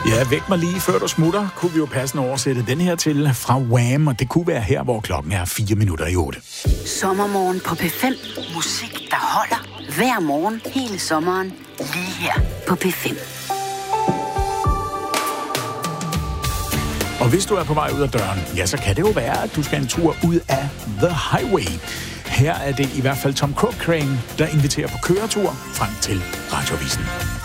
Ja, væk mig lige før du smutter, kunne vi jo passende oversætte den her til fra Wham, og det kunne være her, hvor klokken er 7:04. Sommermorgen på P5. Musik, der holder hver morgen hele sommeren. Lige her på P5. Og hvis du er på vej ud af døren, ja, så kan det jo være, at du skal en tur ud af The Highway. Her er det i hvert fald Tom Cochrane, der inviterer på køretur frem til Radioavisen.